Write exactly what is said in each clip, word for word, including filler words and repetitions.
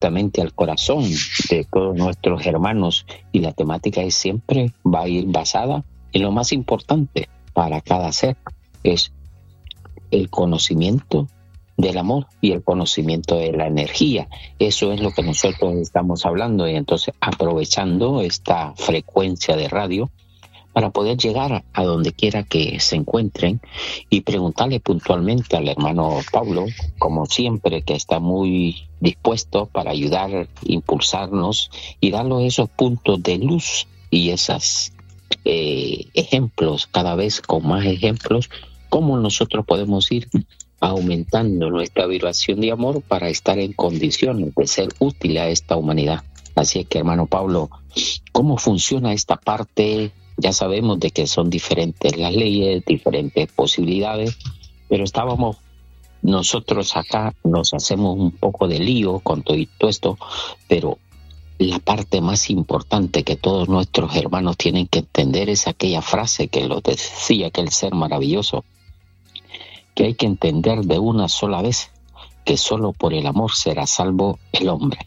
directamente al corazón de todos nuestros hermanos, y la temática es siempre va a ir basada en lo más importante para cada ser, es el conocimiento del amor y el conocimiento de la energía. Eso es lo que nosotros estamos hablando, y entonces aprovechando esta frecuencia de radio para poder llegar a donde quiera que se encuentren y preguntarle puntualmente al hermano Pablo, como siempre, que está muy dispuesto para ayudar, impulsarnos y darnos esos puntos de luz y esos eh, ejemplos, cada vez con más ejemplos, cómo nosotros podemos ir aumentando nuestra vibración de amor para estar en condiciones de ser útil a esta humanidad. Así es que, hermano Pablo, ¿cómo funciona esta parte? Ya sabemos de que son diferentes las leyes, diferentes posibilidades, pero estábamos nosotros acá, nos hacemos un poco de lío con todo esto, pero la parte más importante que todos nuestros hermanos tienen que entender es aquella frase que lo decía aquel ser maravilloso, que hay que entender de una sola vez que solo por el amor será salvo el hombre.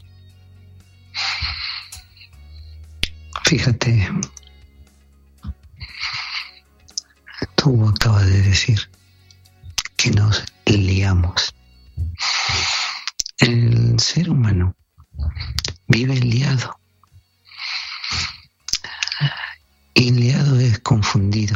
Fíjate, tú acabas de decir que nos liamos. El ser humano vive liado, y liado es confundido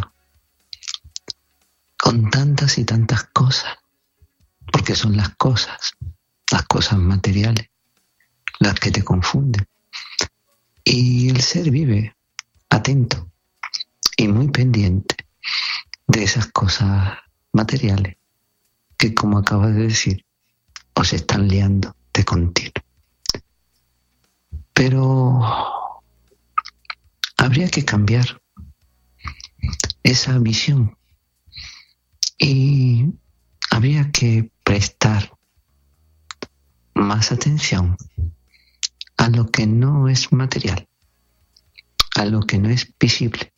con tantas y tantas cosas, porque son las cosas, las cosas materiales, las que te confunden. Y el ser vive atento y muy pendiente de esas cosas materiales que, como acabas de decir, os están liando de continuo. Pero habría que cambiar esa visión y habría que prestar más atención a lo que no es material, a lo que no es visible,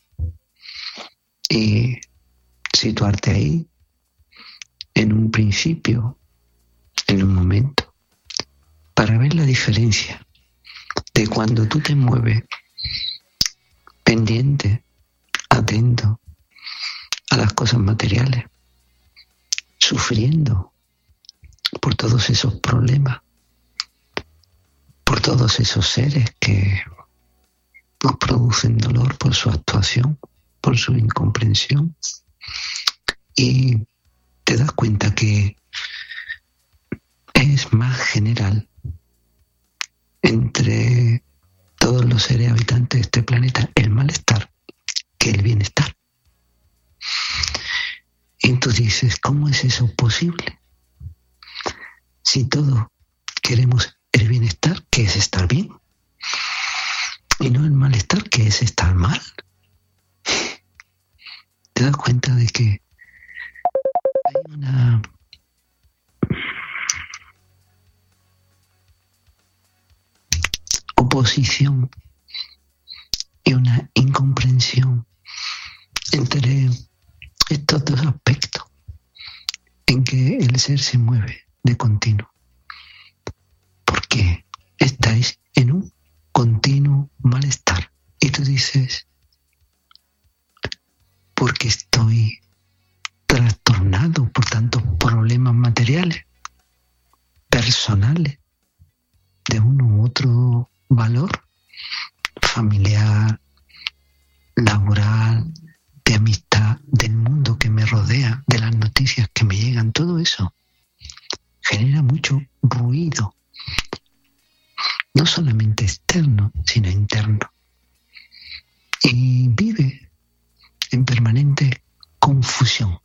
y situarte ahí en un principio, en un momento, para ver la diferencia de cuando tú te mueves pendiente, atento a las cosas materiales, sufriendo por todos esos problemas, por todos esos seres que nos producen dolor por su actuación, por su incomprensión, y te das cuenta que es más general entre todos los seres habitantes de este planeta el malestar que el bienestar. Y tú dices, ¿cómo es eso posible? Si todos queremos el bienestar, que es estar bien, y no el malestar, que es estar mal. Te das cuenta de que hay una oposición y una incomprensión entre estos dos aspectos en que el ser se mueve de continuo, porque estáis en un continuo malestar. Y tú dices, porque estoy trastornado por tantos problemas materiales, personales, de uno u otro valor, familiar, laboral, de amistad, del mundo que me rodea, de las noticias que me llegan. Todo eso genera mucho ruido, no solamente externo, sino interno, y vive en permanente confusión.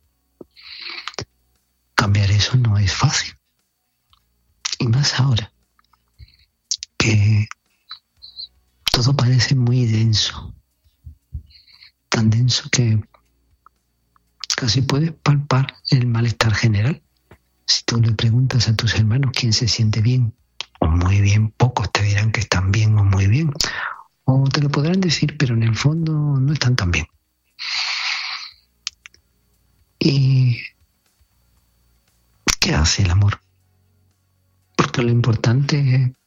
Cambiar eso no es fácil, y más ahora que todo parece muy denso, tan denso que casi puedes palpar el malestar general. Si tú le preguntas a tus hermanos quién se siente bien o muy bien, pocos te dirán que están bien o muy bien, o te lo podrán decir, pero en el fondo no están tan bien. ¿Y qué hace el amor? Porque lo importante